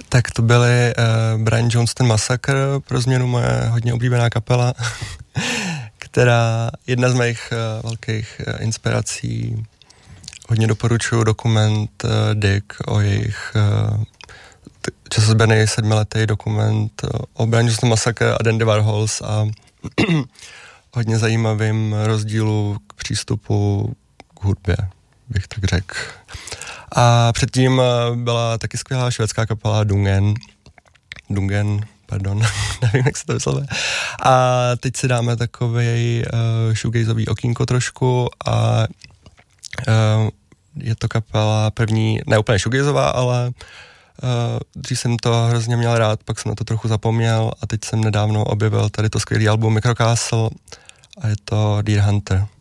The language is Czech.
Tak to byly Brian Johnston Massacre, pro změnu moje hodně oblíbená kapela, která jedna z mých velkých inspirací. Hodně doporučuji dokument Dick o jejich časozběrný 7letý dokument o Brian Johnston Massacre a Dandy Warhols a hodně zajímavým rozdílu k přístupu k hudbě, bych tak řekl. A předtím byla taky skvělá švédská kapela Dungen, nevím, jak se to vyslovuje. A teď si dáme takovej shoegazový okýnko trošku a je to kapela první, ne úplně shoegazová, ale dřív jsem to hrozně měl rád, pak jsem na to trochu zapomněl a teď jsem nedávno objevil tady to skvělý album Microcastle a je to Deer Hunter.